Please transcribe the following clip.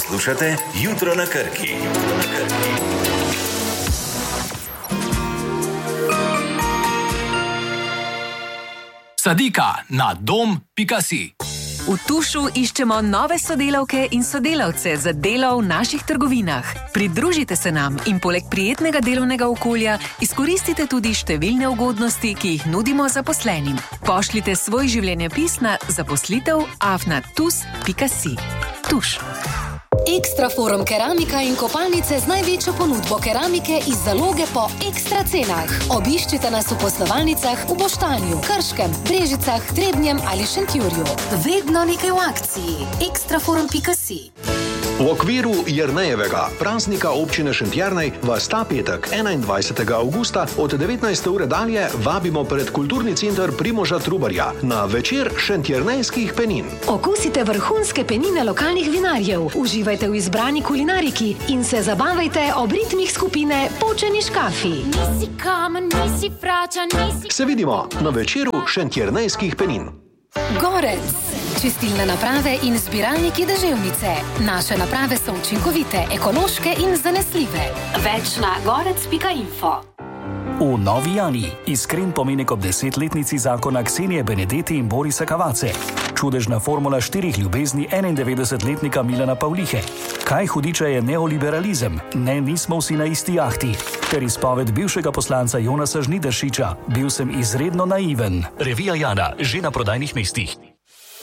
Poslušate Jutro na Krki. Sadika na dom.si. V Tušu iščemo nove sodelavke in sodelavce za delo v naših trgovinah. Pridružite se nam in poleg prijetnega delovnega okolja izkoristite tudi številne ugodnosti, ki jih nudimo zaposlenim. Pošljite svoj življenjepis na zaposlitev@tus.si. Tuš. Ekstra Forum keramika in kopalnice z največjo ponudbo keramike iz zaloge po ekstra cenah. Obiščite nas v poslovalnicah v Boštanju, Krškem, Brežicah, Trebnjem ali Šentjurju. Vedno nekaj v akciji. ekstraforum.si. V okviru Jernejevega praznika občine Šentjernej vas ta petek, 21. avgusta od 19. ure dalje vabimo pred kulturni center Primoža Trubarja na večer šentjernejskih penin. Okusite vrhunske penine lokalnih vinarjev, uživajte v izbrani kulinariki in se zabavajte ob ritmih skupine Počeni škafi. Nisi kamen, nisi frača, nisi... Se vidimo na večeru šentjernejskih penin. Gorec. Čistilne naprave in zbiralniki deževnice. Naše naprave so učinkovite, ekološke in zanesljive. Več na gorec.info. V Novi Jani iskren pomenek ob 10-letnici zakona Ksenije Benedetti in Borisa Kavace. Čudežna formula 4 ljubezni 91-letnika Milana Pavlihe. Kaj hudiča je neoliberalizem? Ne, nismo vsi na isti jahti. Ter izpoved bivšega poslanca Jonasa Žnidaršiča. Bil sem izredno naiven. Revija Jana, že na prodajnih mestih.